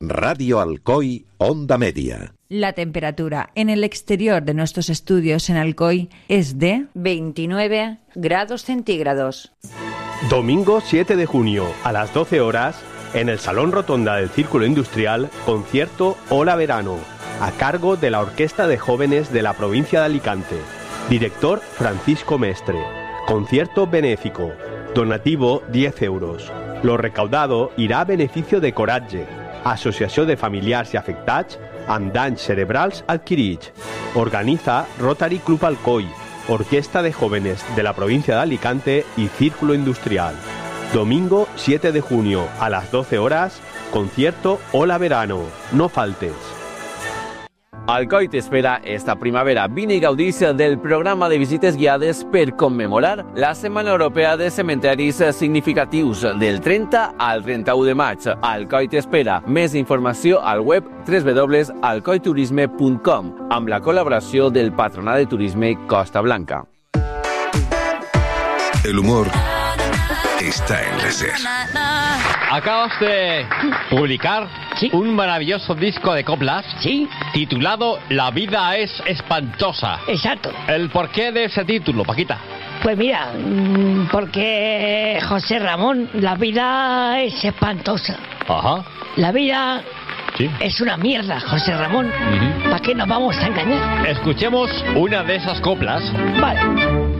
Radio Alcoy, Onda Media. La temperatura en el exterior de nuestros estudios en Alcoy es de 29 grados centígrados. Domingo 7 de junio, a las 12 horas, en el Salón Rotonda del Círculo Industrial, concierto Hola Verano, a cargo de la Orquesta de Jóvenes de la provincia de Alicante. Director Francisco Mestre. Concierto benéfico. Donativo 10 euros. Lo recaudado irà a beneficio de Coratge, Associació de Familiars i Afectats amb danys cerebrals adquirits. Organiza Rotary Club Alcoy, Orquesta de Jóvenes de la provincia de Alicante y Círculo Industrial. Domingo 7 de junio a las 12 horas, concierto Hola Verano. No faltes. Alcoy t'espera esta primavera. Vine i gaudís del programa de visites guiades per commemorar la Setmana Europea de Cementeris Significatius del 30 al 31 de maig. Alcoy t'espera. Més informació al web www.alcoyturisme.com amb la col·laboració del Patronat de Turisme Costa Blanca. El humor está en la SER. Acabas de publicar un maravilloso disco de coplas titulado La vida es espantosa. Exacto. ¿El porqué de ese título, Paquita? Pues mira, porque José Ramón, la vida es espantosa. Ajá. La vida es una mierda, José Ramón. ¿Para qué nos vamos a engañar? Escuchemos una de esas coplas. Vale.